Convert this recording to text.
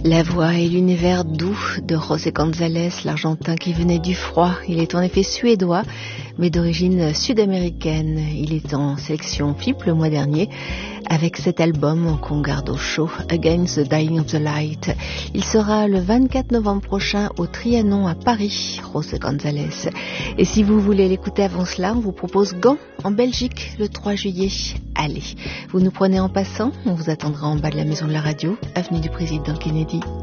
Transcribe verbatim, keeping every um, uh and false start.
La voix et l'univers doux de José González, l'Argentin qui venait du froid. Il est en effet suédois, mais d'origine sud-américaine. Il est en sélection F I P le mois dernier avec cet album qu'on garde au chaud, Against the Dying of the Light. Il sera le vingt-quatre novembre prochain au Trianon à Paris, José González. Et si vous voulez l'écouter avant cela, on vous propose Gand en Belgique le trois juillet. Allez, vous nous prenez en passant, on vous attendra en bas de la maison de la radio, avenue du Président Kennedy.